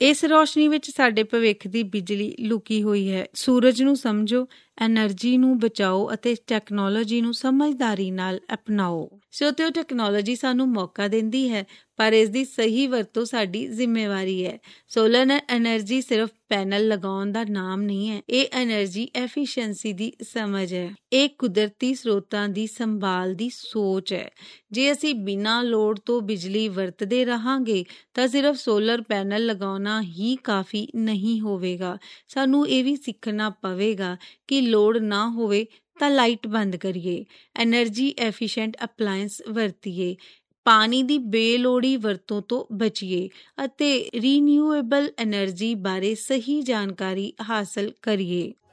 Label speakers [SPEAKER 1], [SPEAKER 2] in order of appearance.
[SPEAKER 1] ਇਸ ਰੌਸ਼ਨੀ ਵਿੱਚ ਸਾਡੇ ਭਵਿੱਖ ਦੀ ਬਿਜਲੀ ਲੁਕੀ ਹੋਈ ਹੈ। ਸੂਰਜ ਨੂੰ ਸਮਝੋ, ਐਨਰਜੀ ਨੂੰ ਬਚਾਓ ਅਤੇ ਟੈਕਨੋਲੋਜੀ ਨੂੰ ਸਮਝਦਾਰੀ ਨਾਲ ਅਪਣਾਓ। ਸੋ ਤੇ ਉਹ ਟੈਕਨੋਲੋਜੀ ਸਾਨੂੰ ਮੌਕਾ ਦਿੰਦੀ ਹੈ, ਪਰ ਇਸ ਦੀ ਸਹੀ ਵਰਤੋਂ ਸਾਡੀ ਜ਼ਿੰਮੇਵਾਰੀ ਹੈ। ਸੋਲਰ ਐਨਰਜੀ ਸਿਰਫ ਪੈਨਲ ਲਗਾਉਣ ਦਾ ਨਾਮ ਨਹੀਂ ਹੈ, ਇਹ ਐਨਰਜੀ ਐਫੀਸ਼ੀਐਂਸੀ ਦੀ ਸਮਝ ਹੈ। ਇਹ ਕੁਦਰਤੀ ਸਰੋਤਾਂ ਦੀ ਸੰਭਾਲ ਦੀ ਸੋਚ ਹੈ। ਜੇ ਅਸੀਂ ਬਿਨਾਂ ਲੋੜ ਤੋਂ ਬਿਜਲੀ ਵਰਤਦੇ ਰਹਾਂਗੇ ਤਾਂ ਸਿਰਫ ਸੋਲਰ ਪੈਨਲ ਲਗਾਉਣਾ ਹੀ ਕਾਫੀ ਨਹੀਂ ਹੋਵੇਗਾ। ਸਾਨੂੰ ਇਹ ਵੀ ਸਿੱਖਣਾ ਪਵੇਗਾ ਕਿ ਲੋੜ ਨਾ ਹੋਵੇ ਤਾਂ ਲਾਈਟ ਬੰਦ ਕਰੀਏ, ਐਨਰਜੀ ਐਫੀਸ਼ੀਐਂਟ ਅਪਲਾਇੰਸ ਵਰਤੀਏ, ਪਾਣੀ ਦੀ ਬੇਲੋੜੀ ਵਰਤੋਂ ਤੋਂ ਬਚੀਏ ਅਤੇ ਰੀਨਿਊਏਬਲ ਐਨਰਜੀ ਬਾਰੇ ਸਹੀ ਜਾਣਕਾਰੀ ਹਾਸਲ ਕਰੀਏ।